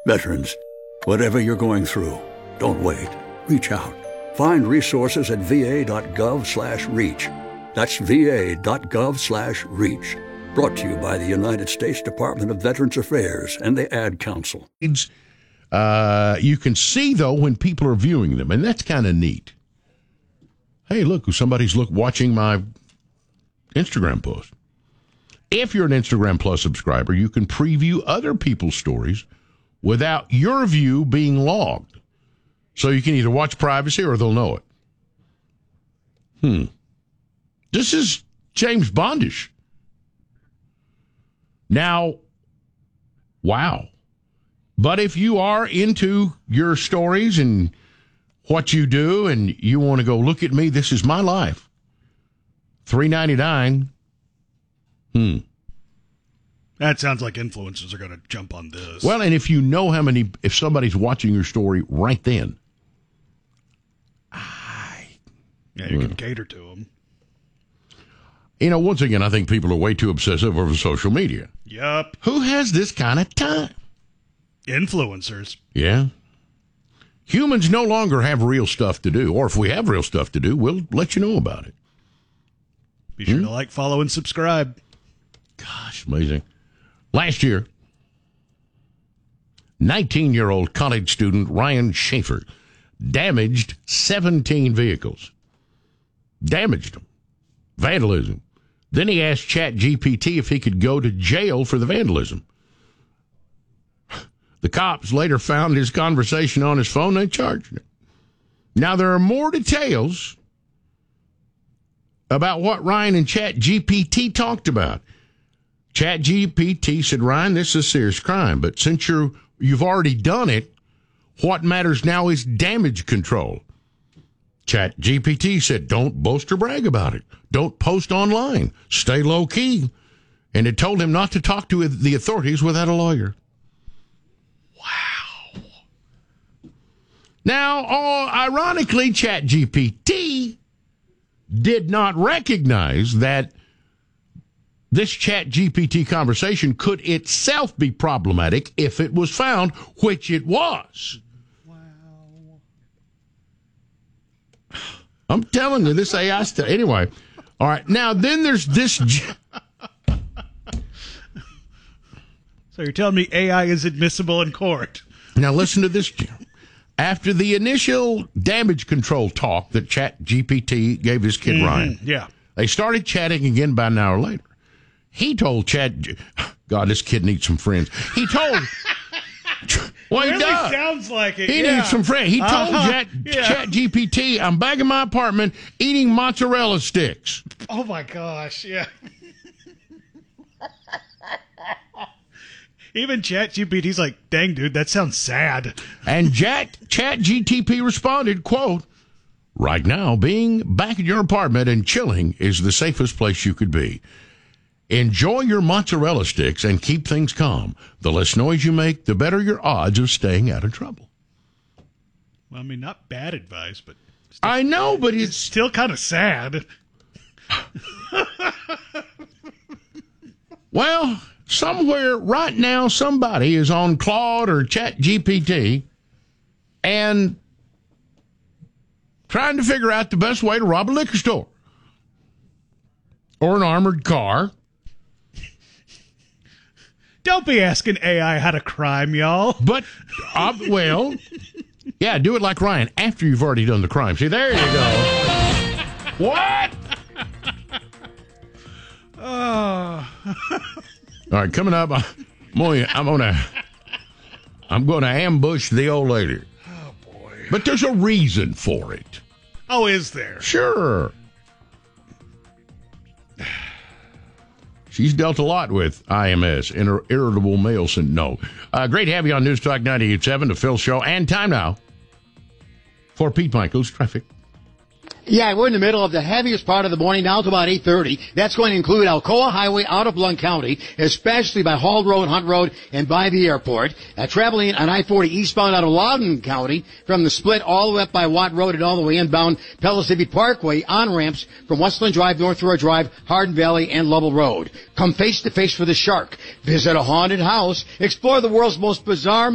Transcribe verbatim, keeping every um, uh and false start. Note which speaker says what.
Speaker 1: Veterans, whatever you're going through, don't wait. Reach out. Find resources at va.gov slash reach. That's va.gov slash reach. Brought to you by the United States Department of Veterans Affairs and the Ad Council.
Speaker 2: Uh, you can see, though, when people are viewing them, and that's kind of neat. Hey, look, somebody's look watching my Instagram post. If you're an Instagram Plus subscriber, you can preview other people's stories without your view being logged. So you can either watch privacy or they'll know it. Hmm. This is James Bondish. Now, wow. But if you are into your stories and what you do and you want to go, look at me, this is my life. three ninety-nine. Hmm.
Speaker 3: That sounds like influencers are going to jump on this.
Speaker 2: Well, and if you know how many, if somebody's watching your story right then, I,
Speaker 3: yeah, you
Speaker 2: hmm.
Speaker 3: can cater to them.
Speaker 2: You know, once again, I think people are way too obsessive over social media.
Speaker 3: Yup.
Speaker 2: Who has this kind of time?
Speaker 3: Influencers.
Speaker 2: Yeah. Humans no longer have real stuff to do, or if we have real stuff to do, we'll let you know about it.
Speaker 3: Be sure
Speaker 2: hmm?
Speaker 3: to like, follow, and subscribe.
Speaker 2: Gosh, amazing. Last year, nineteen-year-old college student Ryan Schaefer damaged seventeen vehicles. Damaged them. Vandalism. Then he asked ChatGPT if he could go to jail for the vandalism. The cops later found his conversation on his phone and charged him. Now, there are more details about what Ryan and ChatGPT talked about. ChatGPT said, Ryan, this is a serious crime, but since you're, you've already done it, what matters now is damage control. ChatGPT said, don't boast or brag about it. Don't post online. Stay low-key. And it told him not to talk to the authorities without a lawyer. Wow. Now, oh, ironically, ChatGPT did not recognize that this ChatGPT conversation could itself be problematic if it was found, which it was. I'm telling you, this A I stuff. Anyway, all right. Now, then there's this.
Speaker 3: So you're telling me A I is admissible in court?
Speaker 2: Now, listen to this. After the initial damage control talk that ChatGPT gave his kid mm-hmm. Ryan,
Speaker 3: yeah,
Speaker 2: they started chatting again about an hour later. He told Chat, God, this kid needs some friends. He told. Well,
Speaker 3: it
Speaker 2: he
Speaker 3: really
Speaker 2: does.
Speaker 3: Sounds like it.
Speaker 2: He
Speaker 3: yeah.
Speaker 2: needs some friends. He told
Speaker 3: uh-huh.
Speaker 2: Chat,
Speaker 3: yeah.
Speaker 2: ChatGPT, I'm back in my apartment eating mozzarella sticks.
Speaker 3: Oh, my gosh. Yeah. Even ChatGPT's like, dang, dude, that sounds sad.
Speaker 2: And Chat, ChatGPT responded, quote, right now, being back in your apartment and chilling is the safest place you could be. Enjoy your mozzarella sticks and keep things calm. The less noise you make, the better your odds of staying out of trouble.
Speaker 3: Well, I mean, not bad advice, but...
Speaker 2: Still, I know, but it's...
Speaker 3: It's still kind of sad.
Speaker 2: Well, somewhere right now, somebody is on Claude or ChatGPT and trying to figure out the best way to rob a liquor store or an armored car.
Speaker 3: Don't be asking A I how to crime, y'all.
Speaker 2: But, uh, well, yeah, do it like Ryan after you've already done the crime. See, there you go. What?
Speaker 3: Oh.
Speaker 2: All right, coming up, I'm gonna, I'm gonna, I'm gonna ambush the old lady.
Speaker 3: Oh boy!
Speaker 2: But there's a reason for it.
Speaker 3: Oh, is there?
Speaker 2: Sure. She's dealt a lot with I M S, inter- irritable male syndrome. No. Uh, great to have you on News Talk ninety-eight point seven, the Phil Show. And time now for Pete Michaels, traffic.
Speaker 4: Yeah, we're in the middle of the heaviest part of the morning, now to about eight thirty. That's going to include Alcoa Highway out of Blount County, especially by Hall Road, Hunt Road, and by the airport. Uh, traveling on I forty eastbound out of Loudoun County, from the split all the way up by Watt Road and all the way inbound Pellissippi Parkway, on ramps from Westland Drive, North Road Drive, Hardin Valley, and Lovell Road. Come face to face with the shark. Visit a haunted house. Explore the world's most bizarre